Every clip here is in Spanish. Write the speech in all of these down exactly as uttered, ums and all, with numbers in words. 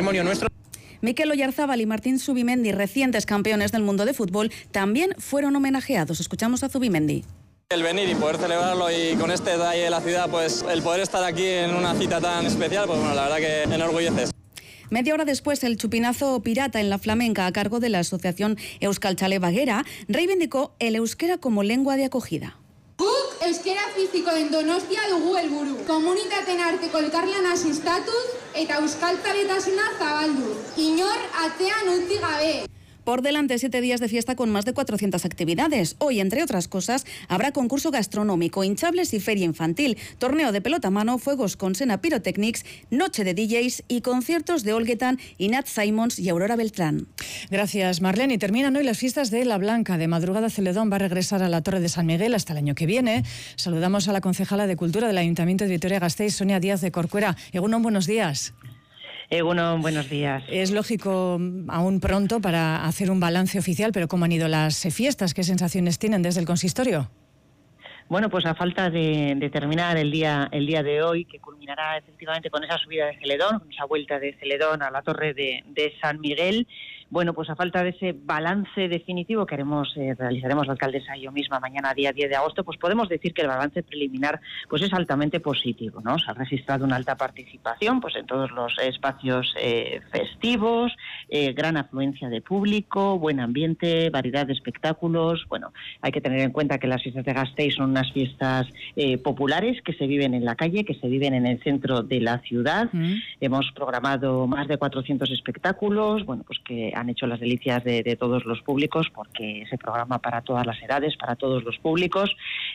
patrimonio nuestro. Mikel Oyarzábal y Martín Zubimendi, recientes campeones del mundo de fútbol, también fueron homenajeados. Escuchamos a Zubimendi. El venir y poder celebrarlo y con este detalle de la ciudad, pues el poder estar aquí en una cita tan especial, pues bueno, la verdad que enorgullece. Media hora después, el chupinazo pirata en la flamenca a cargo de la asociación Euskaltzale Baguera reivindicó el euskera como lengua de acogida. Guk euskera fizikoen Donostia dugu helburu. Komunitateen arteko elkarlana sustatuz eta euskaltzaletasuna zabaldu. Inor atzean utzi gabe. Por delante, siete días de fiesta con más de cuatrocientas actividades. Hoy, entre otras cosas, habrá concurso gastronómico, hinchables y feria infantil, torneo de pelota a mano, fuegos con Sena Pyrotechnics, noche de D Js y conciertos de Olguetan, Inat Simons y Aurora Beltrán. Gracias, Marlene. Y terminan hoy las fiestas de La Blanca. De madrugada, Celedón va a regresar a la Torre de San Miguel hasta el año que viene. Saludamos a la concejala de Cultura del Ayuntamiento de Vitoria-Gasteiz, Sonia Díaz de Corcuera. Egunon, buenos días. Egunon, buenos días. Es lógico aún pronto para hacer un balance oficial, pero ¿cómo han ido las fiestas? ¿Qué sensaciones tienen desde el consistorio? Bueno, pues a falta de, de terminar el día el día de hoy, que culminará efectivamente con esa subida de Celedón, con esa vuelta de Celedón a la Torre de, de San Miguel. Bueno, pues a falta de ese balance definitivo que haremos, eh, realizaremos la alcaldesa y yo misma mañana, día diez de agosto, pues podemos decir que el balance preliminar pues es altamente positivo, ¿no? Se ha registrado una alta participación pues en todos los espacios eh, festivos, eh, gran afluencia de público, buen ambiente, variedad de espectáculos. Bueno, hay que tener en cuenta que las fiestas de Gasteiz son unas fiestas eh, populares que se viven en la calle, que se viven en el centro de la ciudad. Mm. Hemos programado más de cuatrocientos espectáculos, bueno, pues que han hecho las delicias de, de todos los públicos, porque se programa para todas las edades, para todos los públicos,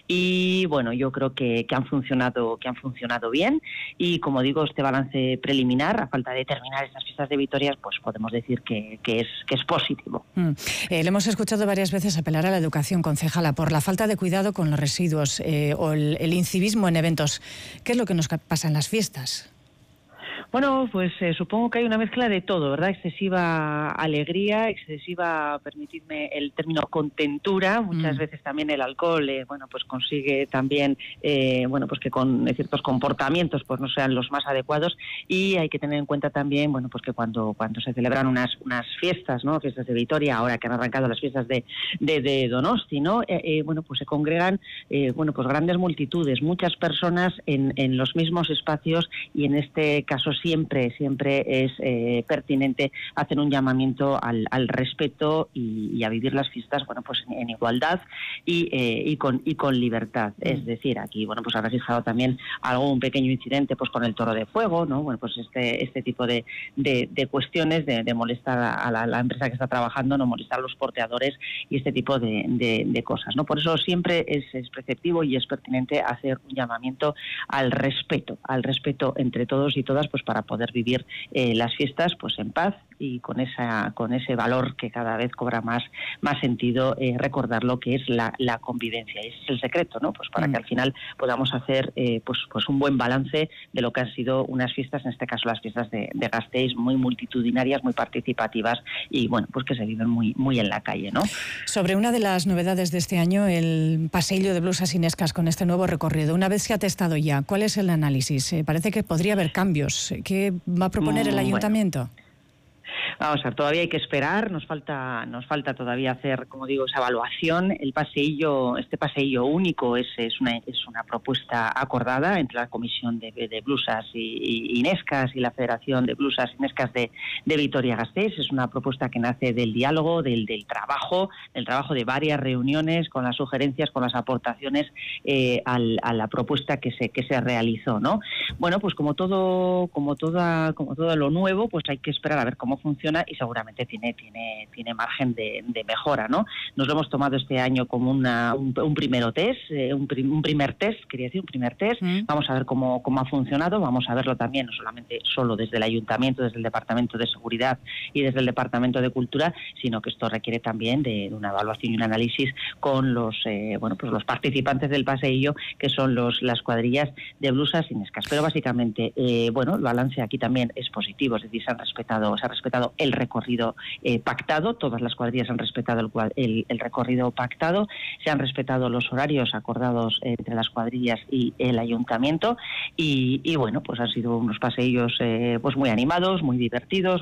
y bueno, yo creo que, que han funcionado que han funcionado bien, y como digo, este balance preliminar, a falta de terminar estas fiestas de Vitoria, pues podemos decir que, que es que es positivo. Mm. Eh, le hemos escuchado varias veces apelar a la educación, concejala, por la falta de cuidado con los residuos eh, o el, el incivismo en eventos. ¿Qué es lo que nos pasa en las fiestas? Bueno, pues eh, supongo que hay una mezcla de todo, ¿verdad? Excesiva alegría, excesiva, permitidme el término, contentura. Muchas mm. veces también el alcohol, eh, bueno, pues consigue también, eh, bueno, pues que con ciertos comportamientos pues no sean los más adecuados. Y hay que tener en cuenta también, bueno, pues que cuando cuando se celebran unas unas fiestas, ¿no? Fiestas de Vitoria, ahora que han arrancado las fiestas de de, de Donosti, ¿no? Eh, eh, bueno, pues se congregan, eh, bueno, pues grandes multitudes, muchas personas en en los mismos espacios, y en este caso siempre, siempre es eh, pertinente hacer un llamamiento al, al respeto y, y a vivir las fiestas, bueno, pues en, en igualdad y, eh, y con y con libertad. Mm. Es decir, aquí, bueno, pues ha registrado también algún pequeño incidente, pues con el toro de fuego, ¿no? Bueno, pues este este tipo de, de, de cuestiones de, de molestar a la, la empresa que está trabajando, no molestar a los porteadores y este tipo de, de, de cosas, ¿no? Por eso siempre es, es preceptivo y es pertinente hacer un llamamiento al respeto, al respeto entre todos y todas, pues para poder vivir eh, las fiestas pues en paz y con esa con ese valor que cada vez cobra más más sentido, eh, recordar lo que es la, la convivencia. Y ese es el secreto, ¿no? Pues para mm. que al final podamos hacer eh, pues pues un buen balance de lo que han sido unas fiestas, en este caso las fiestas de, de Gasteiz, muy multitudinarias, muy participativas y bueno, pues que se viven muy muy en la calle, ¿no? Sobre una de las novedades de este año, el paseillo de blusas inescas con este nuevo recorrido. Una vez que ha testado ya, ¿cuál es el análisis? Eh, parece que podría haber cambios. ¿Qué va a proponer mm, el ayuntamiento? Bueno. Vamos a ver, todavía hay que esperar, nos falta nos falta todavía hacer, como digo, esa evaluación. El paseillo, este paseillo único es, es una es una propuesta acordada entre la Comisión de, de Blusas y, y Inescas y la Federación de Blusas y Inescas de, de Vitoria-Gasteiz. Es una propuesta que nace del diálogo, del, del trabajo, del trabajo de varias reuniones, con las sugerencias, con las aportaciones eh, al, a la propuesta que se que se realizó, ¿no? Bueno, pues como todo como toda como todo lo nuevo, pues hay que esperar a ver cómo funciona y seguramente tiene tiene tiene margen de, de mejora, ¿no? Nos lo hemos tomado este año como una, un, un primero test, eh, un, prim, un primer test, quería decir, un primer test. Mm. Vamos a ver cómo, cómo ha funcionado, vamos a verlo también, no solamente solo desde el Ayuntamiento, desde el Departamento de Seguridad y desde el Departamento de Cultura, sino que esto requiere también de una evaluación y un análisis con los eh, bueno pues los participantes del paseillo, que son los las cuadrillas de Blusas Inescas. Pero básicamente, eh, bueno, el balance aquí también es positivo, es decir, se han respetado, se ha respetado el recorrido eh, pactado, todas las cuadrillas han respetado el, el, el recorrido pactado, se han respetado los horarios acordados eh, entre las cuadrillas y el ayuntamiento y, y bueno, pues han sido unos paseillos eh, pues muy animados, muy divertidos.